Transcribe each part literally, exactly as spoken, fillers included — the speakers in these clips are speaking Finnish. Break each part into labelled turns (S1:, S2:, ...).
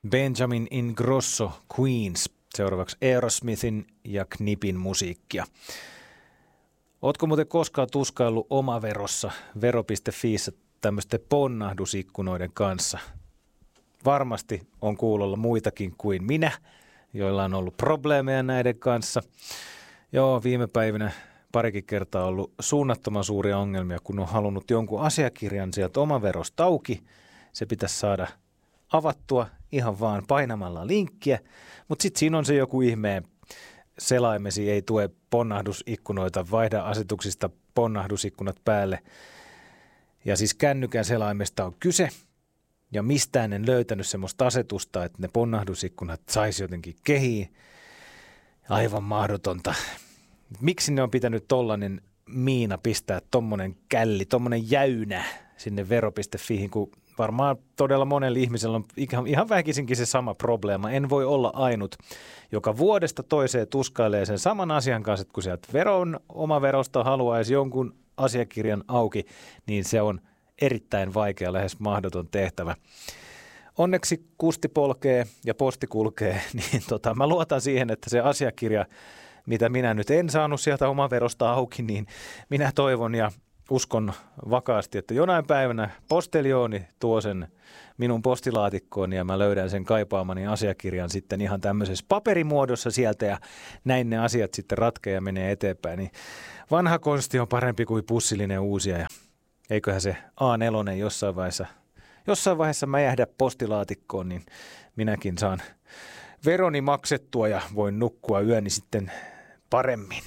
S1: Benjamin Ingrosso, Queens. Seuraavaksi Aerosmithin ja Knipin musiikkia. Ootko muuten koskaan tuskaillut omaverossa, vero piste fiissä tämmöisten ponnahdusikkunoiden kanssa? Varmasti on kuulolla muitakin kuin minä, joilla on ollut probleemeja näiden kanssa. Joo, viime päivinä parikin kertaa on ollut suunnattoman suuria ongelmia, kun on halunnut jonkun asiakirjan sieltä omaverosta auki. Se pitäisi saada avattua ihan vaan painamalla linkkiä, mutta sitten siinä on se joku ihmeen selaimesi ei tue ponnahdusikkunoita, vaihda asetuksista ponnahdusikkunat päälle. Ja siis kännykän selaimesta on kyse, ja mistään en löytänyt semmoista asetusta, että ne ponnahdusikkunat saisi jotenkin kehiin. Aivan mahdotonta. Miksi ne on pitänyt tollainen miina pistää tommonen källi, tommonen jäynä sinne vero piste fiihin, kun varmaan todella monella ihmisellä on ihan väkisinkin se sama probleema. En voi olla ainut, joka vuodesta toiseen tuskailee sen saman asian kanssa, että kun sieltä veron, omaverosta haluaisi jonkun asiakirjan auki, niin se on erittäin vaikea, lähes mahdoton tehtävä. Onneksi kusti polkee ja posti kulkee, niin tota, mä luotan siihen, että se asiakirja, mitä minä nyt en saanut sieltä omaverosta auki, niin minä toivon ja uskon vakaasti, että jonain päivänä posteljooni tuo sen minun postilaatikkoon ja mä löydän sen kaipaamani asiakirjan sitten ihan tämmöisessä paperimuodossa sieltä ja näin ne asiat sitten ratkeaa ja menee eteenpäin. Niin vanha konsti on parempi kuin pussillinen uusia ja eiköhän se A neljä jossain vaiheessa, jossain vaiheessa mä jähdä postilaatikkoon, niin minäkin saan veroni maksettua ja voin nukkua yöni sitten paremmin.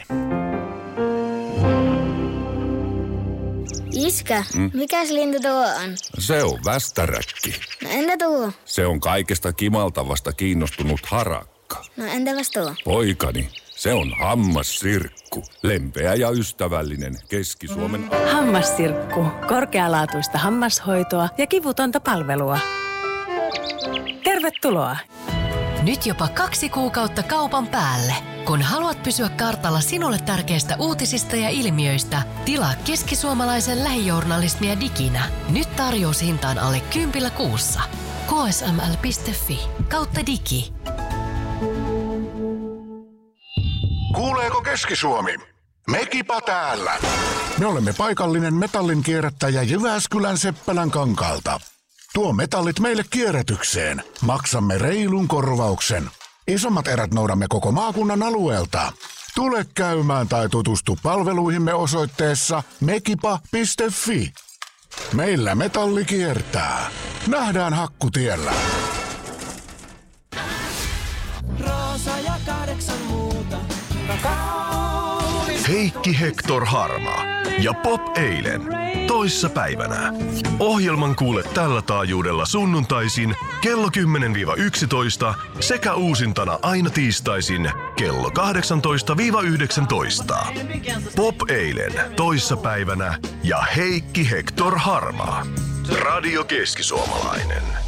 S2: Iskä, mm? mikäs lintu tuo on?
S3: Se on västäräkki.
S2: No entä tuo?
S3: Se on kaikesta kimaltavasta kiinnostunut harakka.
S2: No entäpäs tuo?
S3: Poikani, se on hammassirkku. Lempeä ja ystävällinen Keski-Suomen...
S4: Hammassirkku. Korkealaatuista hammashoitoa ja kivutonta palvelua. Tervetuloa!
S5: Nyt jopa kaksi kuukautta kaupan päälle. Kun haluat pysyä kartalla sinulle tärkeistä uutisista ja ilmiöistä, tilaa keskisuomalaisen lähijournalismia diginä. Nyt tarjoushintaan alle kympillä kuussa. k s m l piste f i kautta digi.
S6: Kuuleeko Keski-Suomi? Mekipa täällä. Me olemme paikallinen metallin kierrättäjä Jyväskylän Seppälän kankaalta. Tuo metallit meille kierrätykseen. Maksamme reilun korvauksen. Isommat erät noudamme koko maakunnan alueelta. Tule käymään tai tutustu palveluihimme osoitteessa mekipa piste f i. Meillä metalli kiertää. Nähdään Hakkutiellä.
S7: Roosa ja kahdeksan muuta.
S8: Heikki Hector Harma ja Pop eilen toissa päivänä. Ohjelman kuule tällä taajuudella sunnuntaisin kello kymmenen yksitoista sekä uusintana aina tiistaisin kello kahdeksantoista yhdeksäntoista. Pop eilen toissa päivänä ja Heikki Hector Harma. Radio Keski-Suomalainen.